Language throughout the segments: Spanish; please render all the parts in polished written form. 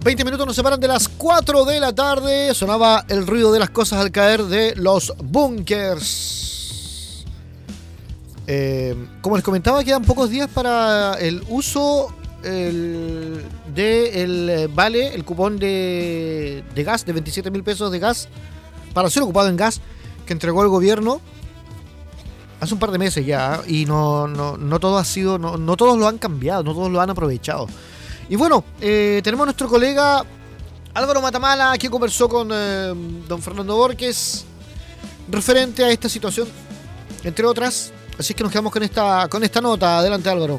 20 minutos nos separan de las 4 de la tarde. Sonaba el ruido de las cosas al caer de los búnkers. Como les comentaba, quedan pocos días para el uso del vale, el cupón de gas de 27.000 pesos de gas para ser ocupado en gas que entregó el gobierno hace un par de meses ya, y no todo ha sido, no todos lo han cambiado, no todos lo han aprovechado. Y bueno, tenemos a nuestro colega Álvaro Matamala, que conversó con don Fernando Borges referente a esta situación, entre otras. Así que nos quedamos con esta nota. Adelante, Álvaro.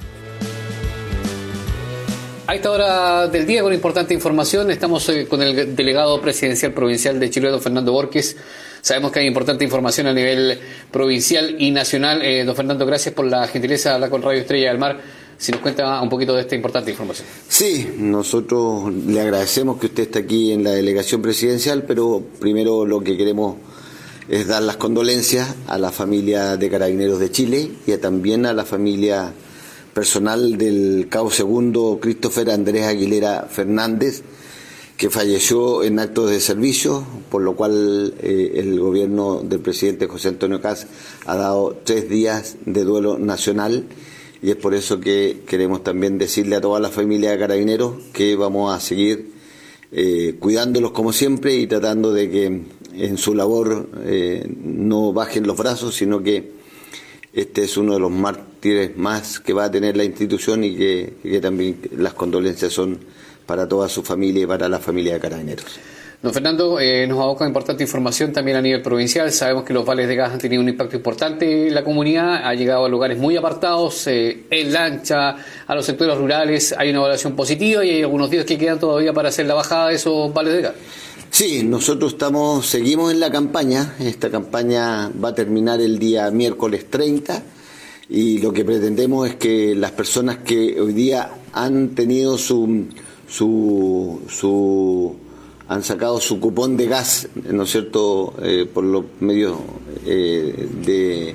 A esta hora del día, con importante información, estamos con el delegado presidencial provincial de Chiloé, don Fernando Borges. Sabemos que hay importante información a nivel provincial y nacional. Don Fernando, gracias por la gentileza de hablar con Radio Estrella del Mar. Si nos cuenta un poquito de esta importante información. Sí, nosotros le agradecemos que usted esté aquí en la delegación presidencial, pero primero lo que queremos es dar las condolencias a la familia de Carabineros de Chile y también a la familia personal del cabo segundo Christopher Andrés Aguilera Fernández, que falleció en actos de servicio, por lo cual el gobierno del presidente José Antonio Kast ha dado 3 días de duelo nacional, y es por eso que queremos también decirle a toda la familia de Carabineros que vamos a seguir cuidándolos como siempre y tratando de que en su labor no bajen los brazos, sino que este es uno de los mártires más que va a tener la institución, y que también las condolencias son para toda su familia y para la familia de Carabineros. Don Fernando, nos aboca importante información también a nivel provincial. Sabemos que los vales de gas han tenido un impacto importante en la comunidad, ha llegado a lugares muy apartados, en lancha, a los sectores rurales. Hay una evaluación positiva y hay algunos días que quedan todavía para hacer la bajada de esos vales de gas. Sí, nosotros seguimos en la campaña. Esta campaña va a terminar el día miércoles 30, y lo que pretendemos es que las personas que hoy día han tenido han sacado su cupón de gas, ¿no es cierto?, por los medios de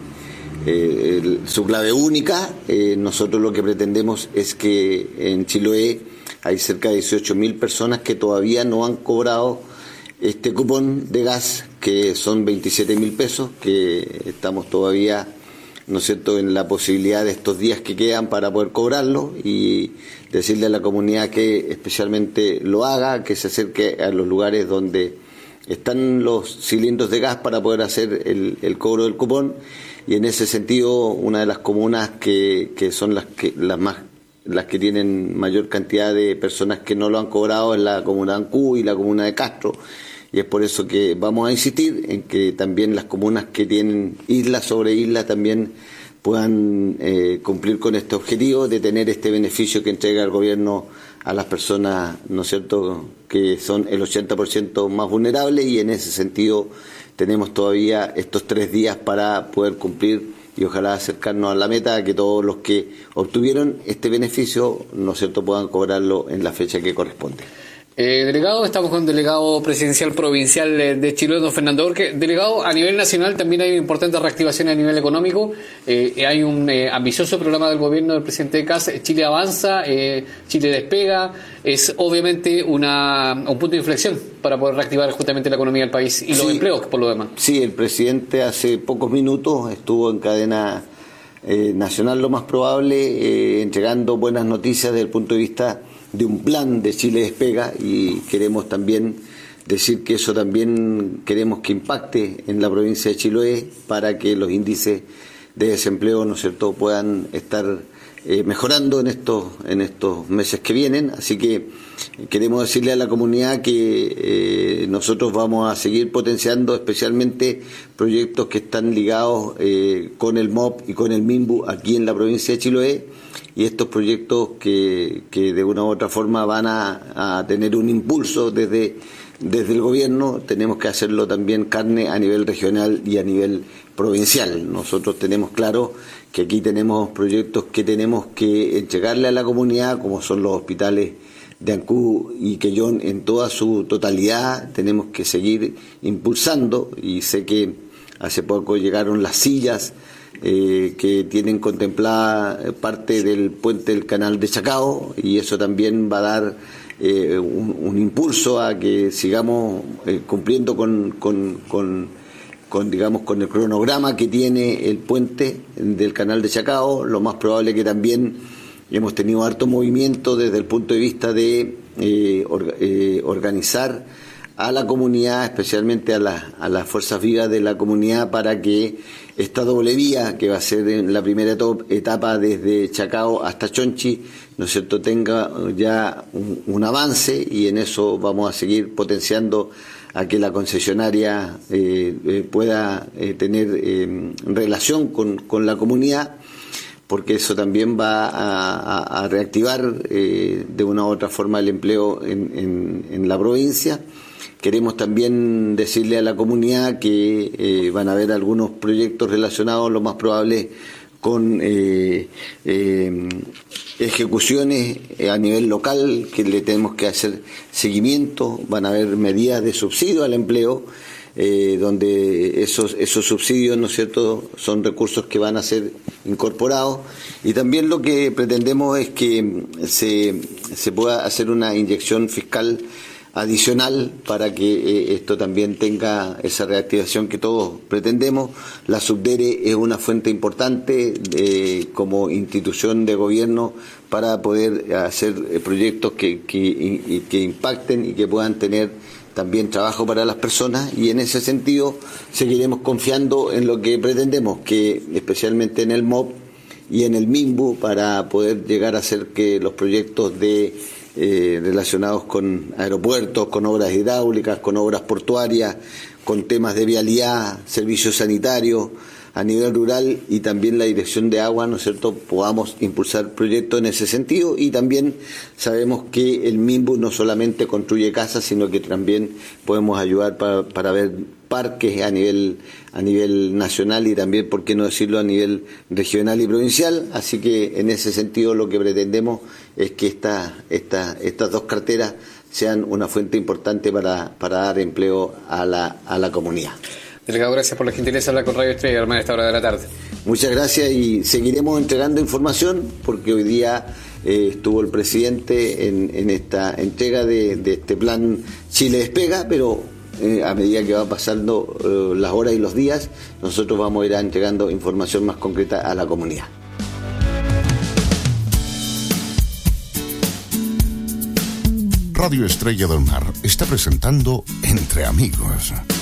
su clave única. Nosotros lo que pretendemos es que en Chiloé hay cerca de 18.000 personas que todavía no han cobrado este cupón de gas, que son 27.000 pesos, que estamos todavía, ¿no es cierto?, en la posibilidad de estos días que quedan para poder cobrarlo, y decirle a la comunidad que especialmente lo haga, que se acerque a los lugares donde están los cilindros de gas para poder hacer el cobro del cupón. Y en ese sentido, una de las comunas que son las que tienen mayor cantidad de personas que no lo han cobrado es la comuna de Ancú y la comuna de Castro. Y es por eso que vamos a insistir en que también las comunas que tienen isla sobre isla también puedan cumplir con este objetivo de tener este beneficio que entrega el gobierno a las personas, ¿no es cierto?, que son el 80% más vulnerables, y en ese sentido tenemos todavía estos 3 días para poder cumplir y ojalá acercarnos a la meta, que todos los que obtuvieron este beneficio, ¿no es cierto?, puedan cobrarlo en la fecha que corresponde. Delegado, estamos con el delegado presidencial provincial de Chiloé, don Fernando Borges. Delegado, a nivel nacional también hay una importante reactivación a nivel económico. Hay un ambicioso programa del gobierno del presidente Kast, Chile Avanza, Chile Despega. Es obviamente un punto de inflexión para poder reactivar justamente la economía del país y los empleos, por lo demás. Sí, el presidente hace pocos minutos estuvo en cadena nacional, lo más probable, entregando buenas noticias desde el punto de vista de un plan de Chile Despega, y queremos también decir que eso también queremos que impacte en la provincia de Chiloé para que los índices de desempleo, ¿no es cierto?, puedan estar mejorando en estos meses que vienen. Así que queremos decirle a la comunidad que nosotros vamos a seguir potenciando especialmente proyectos que están ligados con el MOP y con el MIMBU aquí en la provincia de Chiloé, y estos proyectos que de una u otra forma van a tener un impulso desde el gobierno. Tenemos que hacerlo también carne a nivel regional y a nivel provincial. Nosotros tenemos claro que aquí tenemos proyectos que tenemos que entregarle a la comunidad, como son los hospitales de Ancú y Quellón en toda su totalidad. Tenemos que seguir impulsando, y sé que hace poco llegaron las sillas que tienen contemplada parte del puente del canal de Chacao, y eso también va a dar un impulso a que sigamos cumpliendo con el cronograma que tiene el puente del canal de Chacao. Lo más probable que también hemos tenido harto movimiento desde el punto de vista de organizar a la comunidad, especialmente a las fuerzas vivas de la comunidad, para que esta doble vía, que va a ser en la primera etapa desde Chacao hasta Chonchi, ¿no es cierto?, tenga ya un avance, y en eso vamos a seguir potenciando a que la concesionaria pueda tener relación con la comunidad, porque eso también va a reactivar de una u otra forma el empleo en la provincia. Queremos también decirle a la comunidad que van a haber algunos proyectos relacionados, lo más probable, con ejecuciones a nivel local, que le tenemos que hacer seguimiento. Van a haber medidas de subsidio al empleo, donde esos subsidios, ¿no es cierto?, son recursos que van a ser incorporados. Y también lo que pretendemos es que se pueda hacer una inyección fiscal adicional para que esto también tenga esa reactivación que todos pretendemos. La Subdere es una fuente importante como institución de gobierno para poder hacer proyectos que impacten y que puedan tener también trabajo para las personas, y en ese sentido seguiremos confiando en lo que pretendemos, que especialmente en el MOP y en el MIMBU, para poder llegar a hacer que los proyectos relacionados con aeropuertos, con obras hidráulicas, con obras portuarias, con temas de vialidad, servicios sanitarios a nivel rural, y también la dirección de agua, ¿no es cierto?, podamos impulsar proyectos en ese sentido. Y también sabemos que el MIMBU no solamente construye casas, sino que también podemos ayudar para ver parques a nivel nacional, y también, por qué no decirlo, a nivel regional y provincial. Así que en ese sentido lo que pretendemos es que estas dos carteras sean una fuente importante para dar empleo a la comunidad. Delegado, gracias por la gentileza de hablar con Radio Estrella, hermano, a esta hora de la tarde. Muchas gracias, y seguiremos entregando información, porque hoy día estuvo el presidente en esta entrega de este plan Chile Despega, pero a medida que va pasando las horas y los días, nosotros vamos a ir entregando información más concreta a la comunidad. Radio Estrella del Mar está presentando Entre Amigos.